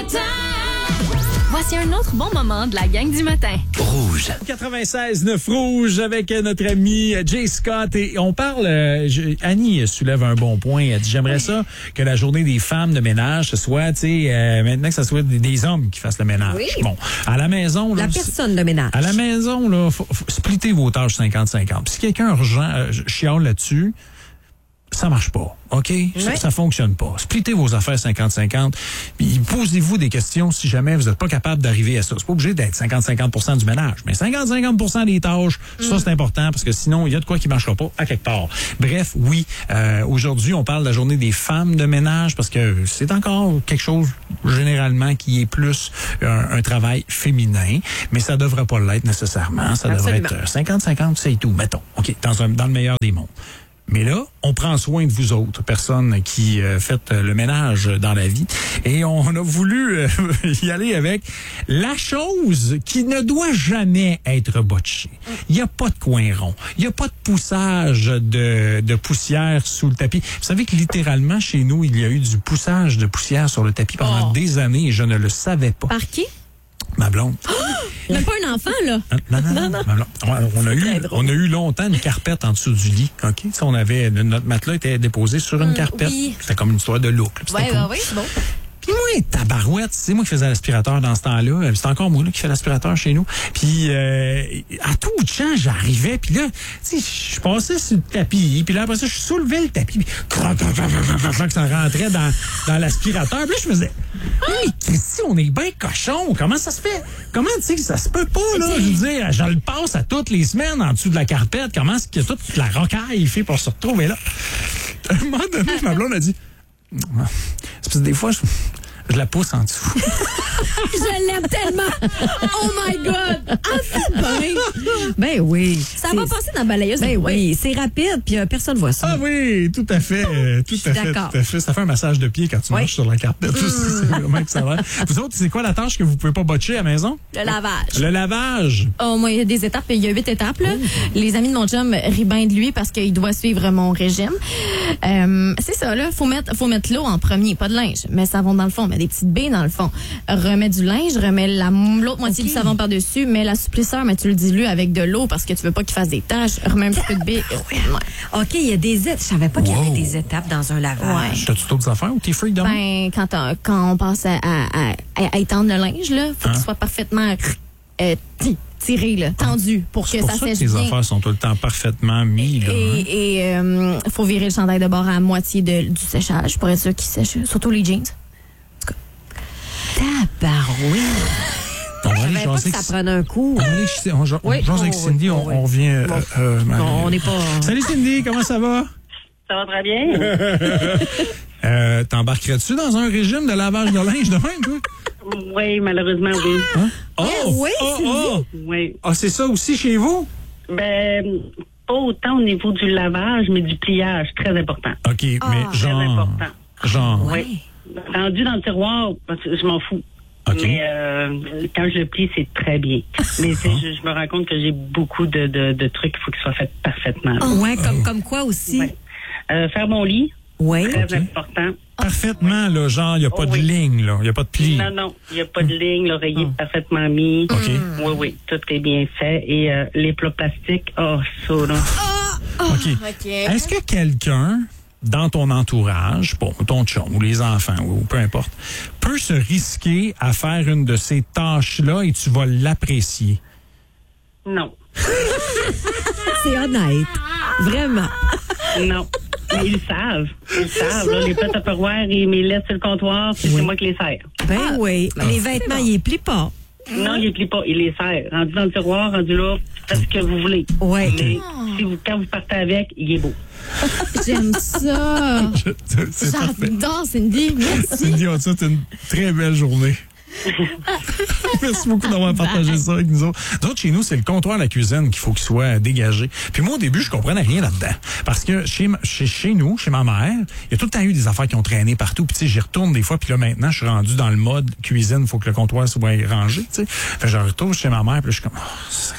matin. Voici un autre bon moment de la gang du matin. Rouge. 96.9 Rouge avec notre ami Jay Scott. Et on parle... Annie soulève un bon point. Elle dit, j'aimerais ça que la journée des femmes de ménage, ce soit, tu sais, maintenant que ce soit des hommes qui fassent le ménage. Oui. Bon, à la maison... Là, la personne de ménage. À la maison, là, faut splitter vos tâches 50-50. Puis si quelqu'un urgent chiale là-dessus, ça marche pas, OK? Ça fonctionne pas. Splittez vos affaires 50-50. Puis posez-vous des questions si jamais vous n'êtes pas capable d'arriver à ça. C'est pas obligé d'être 50-50% du ménage, mais 50-50% des tâches, ça c'est important parce que sinon, il y a de quoi qui marchera pas à quelque part. Bref, oui, aujourd'hui, on parle de la journée des femmes de ménage parce que c'est encore quelque chose, généralement, qui est plus un travail féminin, mais ça devrait pas l'être nécessairement. Ça devrait être 50-50, c'est tout, mettons. OK, dans le meilleur des mondes. Mais là, on prend soin de vous autres, personnes qui faites le ménage dans la vie. Et on a voulu y aller avec la chose qui ne doit jamais être botchée. Il n'y a pas de coin rond. Il n'y a pas de poussage de poussière sous le tapis. Vous savez que littéralement, chez nous, il y a eu du poussage de poussière sur le tapis pendant des années et je ne le savais pas. Par qui? Ma blonde. Même pas un enfant, là. Non. Ma blonde. On a eu longtemps une carpette en dessous du lit. OK? Ça, notre matelas était déposé sur une carpette. Oui. C'était comme une histoire de look. Oui, c'est bon. Puis moi, tabarouette, c'est moi qui faisais l'aspirateur dans ce temps-là. C'est encore moi là, qui fais l'aspirateur chez nous. Puis à tout bout de champ, j'arrivais. Puis là, tu sais, je passais sur le tapis. Puis là, après ça, je soulevais le tapis. Puis que ça rentrait dans l'aspirateur. Puis là, je me disais, mais Christy, on est bien cochon. Comment ça se fait? Comment, tu sais, ça se peut pas, là? Je veux dire, je le passe à toutes les semaines en dessous de la carpette. Comment est-ce que toute la rocaille fait pour se retrouver là? À un moment donné, ma blonde a dit, c'est parce que des fois, je la pousse en dessous. Je l'aime tellement. Oh my God. En fait, ben oui. Ça va passer dans la balayeuse. Ben oui, c'est rapide, puis personne voit ça. Ah oui, tout à fait. Tout à fait. Ça fait un massage de pied quand tu marches sur la carpette. C'est vraiment excellent. Vous autres, c'est quoi la tâche que vous pouvez pas botcher à la maison? Le lavage. Le lavage? Oh, moi, il y a des étapes. Il y a 8 étapes. Là. Les amis de mon chum rient bien de lui parce qu'il doit suivre mon régime. C'est ça, là. Faut mettre l'eau en premier, pas de linge. Mais savon dans le fond, met des petites baies dans le fond. Remets du linge, remets l'autre moitié du savon par-dessus, mets l'assouplisseur, mais tu le dilues avec de l'eau parce que tu veux pas qu'il fasse des taches. Remets un petit peu de baie. OK, il y a des étapes. Je savais pas qu'il y avait des étapes dans un lavage. T'as-tu d'autres affaires ou t'es freak de même? Quand on passe à étendre le linge, là, faut qu'il soit parfaitement tiré, là, tendu pour que ça sèche bien. Les affaires sont tout le temps parfaitement mis. Et faut virer le chandail de bord à moitié du séchage pour être sûr qu'il sèche, surtout les jeans. Tabarouette. On va aller pas que ça prenne un coup. On va avec Cindy, on revient. On n'est pas... Salut Cindy, comment ça va? Ça va très bien. T'embarquerais-tu dans un régime de lavage de linge de même, toi? Oui, malheureusement, oui. Hein? Oui. Ah, c'est ça aussi chez vous? Ben, pas autant au niveau du lavage, mais du pliage, très important. OK, mais très important. Oui. Rendu dans le tiroir, je m'en fous. Okay. Mais quand je le plie, c'est très bien. Mais je me rends compte que j'ai beaucoup de trucs qu'il faut qu'ils soient faits parfaitement. Comme quoi aussi? Ouais. Faire mon lit. Oui. Très important. Parfaitement, là, genre, il n'y a pas de ligne, là. Il n'y a pas de pli. Non, il n'y a pas de ligne. L'oreiller est parfaitement mis. OK. Oui, tout est bien fait. Et les plats plastiques, ça, là. OK. Est-ce que quelqu'un, dans ton entourage, bon, ton chum ou les enfants, ou peu importe, peut se risquer à faire une de ces tâches-là et tu vas l'apprécier? Non. C'est honnête. Vraiment. Non. Mais ils savent. Là, les plats Tupperware, ils me laissent sur le comptoir, c'est moi qui les sers. Ben oui. Les vêtements, ils les plient pas. Non, ils les plient pas, ils les serrent. Rendu dans le tiroir, rendu là, faites ce que vous voulez. Oui. Mais quand vous partez avec, il est beau. J'aime ça. C'est parfait. J'adore, Cindy. Merci. Cindy, on te souhaite une très belle journée. Merci beaucoup d'avoir partagé ça avec nous autres. Nous autres, chez nous, c'est le comptoir de la cuisine qu'il faut qu'il soit dégagé. Puis moi, au début, je comprenais rien là-dedans. Parce que chez nous, chez ma mère, il y a tout le temps eu des affaires qui ont traîné partout. Puis tu sais, j'y retourne des fois. Puis là, maintenant, je suis rendu dans le mode cuisine. Il faut que le comptoir soit rangé, tu sais. Fait que je retourne chez ma mère. Puis là, je suis comme,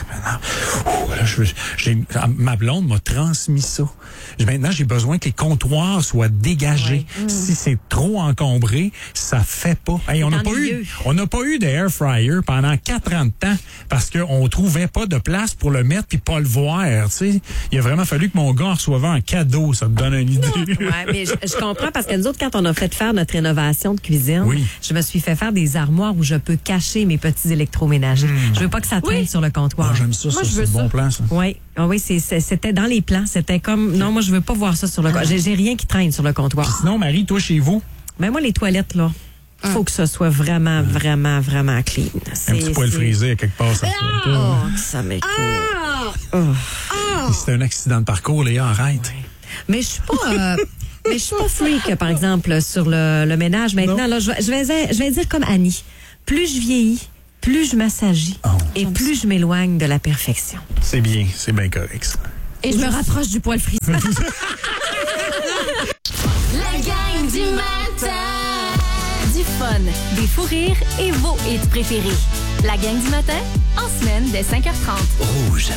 ma blonde m'a transmis ça. Maintenant, j'ai besoin que les comptoirs soient dégagés. Ouais. Si c'est trop encombré, ça fait pas. Hey, on n'a pas eu de air fryer pendant 4 ans de temps parce qu'on trouvait pas de place pour le mettre puis pas le voir. Tu sais, il a vraiment fallu que mon gars en reçoive un cadeau. Ça te donne une idée. Ouais, mais je comprends parce que nous autres, quand on a fait faire notre rénovation de cuisine, je me suis fait faire des armoires où je peux cacher mes petits électroménagers. Je veux pas que ça traîne sur le comptoir. Ah, j'aime ça. Moi, c'est bon plan, ça. Oui. Ah oui, c'était dans les plans. C'était comme, non, moi, je veux pas voir ça sur le comptoir. J'ai rien qui traîne sur le comptoir. Puis sinon, Marie, toi, chez vous? Ben moi, les toilettes, là, faut que ce soit vraiment, vraiment, vraiment clean. Un petit poil frisé à quelque part, ça fait pas. Ça m'écoeure. C'était un accident de parcours, Léa, arrête. Ouais. Mais je suis pas... mais je suis pas freak, par exemple, sur le ménage. Maintenant, là, je vais dire comme Annie. Plus je vieillis, plus je m'assagis et plus je m'éloigne de la perfection. C'est bien correct, ça. Et je me rapproche du poil frisé. La gang du matin. Du fun, des fous rires et vos hits préférés. La gang du matin, en semaine dès 5h30. Rouge.